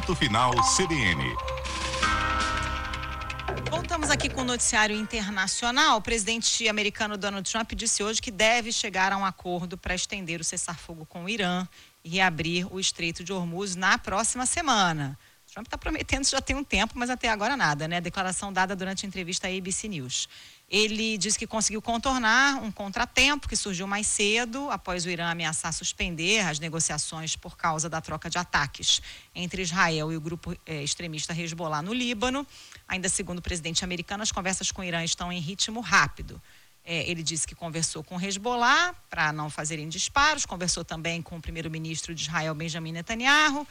Ponto Final CBN. Voltamos aqui com o noticiário internacional. O presidente americano Donald Trump disse hoje que deve chegar a um acordo para estender o cessar-fogo com o Irã e reabrir o Estreito de Hormuz na próxima semana. Trump está prometendo isso já tem um tempo, mas até agora nada, né? Declaração dada durante a entrevista à ABC News. Ele disse que conseguiu contornar um contratempo que surgiu mais cedo, após o Irã ameaçar suspender as negociações por causa da troca de ataques entre Israel e o grupo extremista Hezbollah no Líbano. Ainda segundo o presidente americano, as conversas com o Irã estão em ritmo rápido. Ele disse que conversou com o Hezbollah para não fazerem disparos, conversou também com o primeiro-ministro de Israel, Benjamin Netanyahu,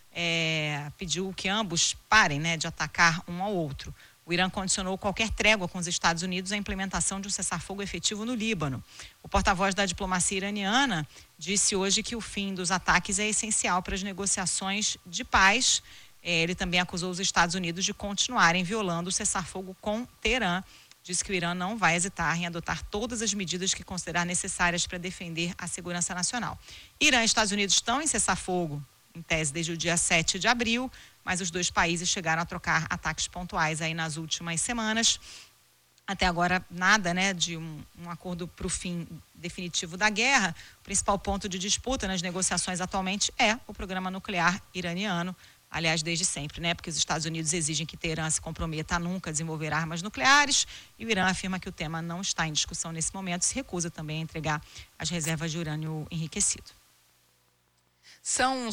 pediu que ambos parem, né, de atacar um ao outro. O Irã condicionou qualquer trégua com os Estados Unidos à implementação de um cessar-fogo efetivo no Líbano. O porta-voz da diplomacia iraniana disse hoje que o fim dos ataques é essencial para as negociações de paz. Ele também acusou os Estados Unidos de continuarem violando o cessar-fogo com Teherã. Disse que o Irã não vai hesitar em adotar todas as medidas que considerar necessárias para defender a segurança nacional. Irã e Estados Unidos estão em cessar-fogo, em tese, desde o dia 7 de abril, mas os dois países chegaram a trocar ataques pontuais aí nas últimas semanas. Até agora, nada, né, de um acordo para o fim definitivo da guerra. O principal ponto de disputa nas negociações atualmente é o programa nuclear iraniano. Aliás, desde sempre, né? Porque os Estados Unidos exigem que Teherã se comprometa a nunca desenvolver armas nucleares e o Irã afirma que o tema não está em discussão nesse momento e se recusa também a entregar as reservas de urânio enriquecido. São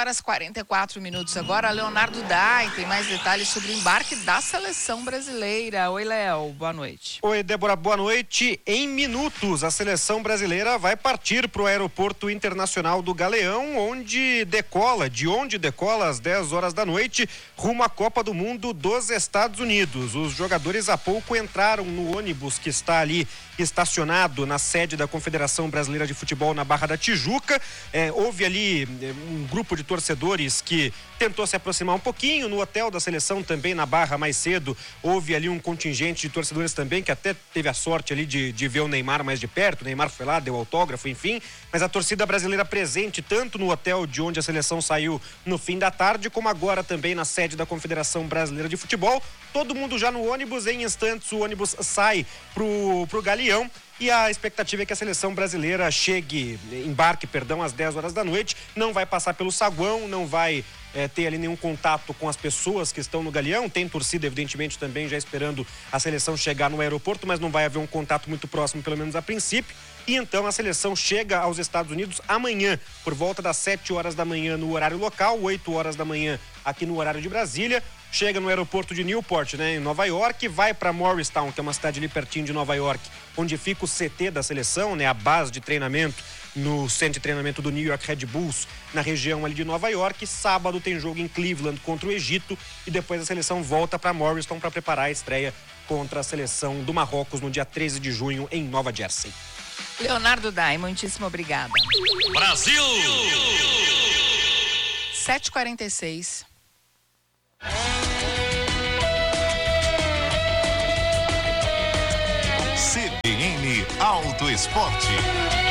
7h44 agora. Leonardo Dai tem mais detalhes sobre o embarque da seleção brasileira. Oi, Léo, boa noite. Oi, Débora, boa noite. Em minutos, a seleção brasileira vai partir para o Aeroporto Internacional do Galeão, de onde decola às 10 horas da noite, rumo à Copa do Mundo dos Estados Unidos. Os jogadores há pouco entraram no ônibus que está ali estacionado na sede da Confederação Brasileira de Futebol na Barra da Tijuca. Houve ali um grupo de torcedores que tentou se aproximar um pouquinho. No hotel da seleção também, na Barra, mais cedo, houve ali um contingente de torcedores também que até teve a sorte ali de ver o Neymar mais de perto. O Neymar foi lá, deu autógrafo, enfim, mas a torcida brasileira presente tanto no hotel de onde a seleção saiu no fim da tarde, como agora também na sede da Confederação Brasileira de Futebol. Todo mundo já no ônibus. Em instantes o ônibus sai pro Galeão. E a expectativa é que a seleção brasileira embarque às 10 horas da noite, não vai passar pelo saguão, não vai ter ali nenhum contato com as pessoas que estão no Galeão. Tem torcida, evidentemente, também já esperando a seleção chegar no aeroporto, mas não vai haver um contato muito próximo, pelo menos a princípio. E então a seleção chega aos Estados Unidos amanhã, por volta das 7 horas da manhã no horário local, 8 horas da manhã aqui no horário de Brasília. Chega no aeroporto de Newport, né, em Nova York, vai para Morristown, que é uma cidade ali pertinho de Nova York, onde fica o CT da seleção, né, a base de treinamento, no centro de treinamento do New York Red Bulls, na região ali de Nova York. Sábado tem jogo em Cleveland contra o Egito e depois a seleção volta para Morristown para preparar a estreia contra a seleção do Marrocos no dia 13 de junho em Nova Jersey. Leonardo Dai, muitíssimo obrigada. Brasil! 7h46. CBN Auto Esporte.